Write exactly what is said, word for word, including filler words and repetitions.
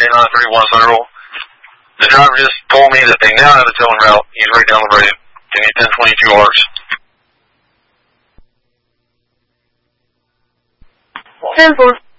on thirty-one Central. The driver just told me that they now have a towing route. He's right down the road. Give me ten twenty-two R's. ten four.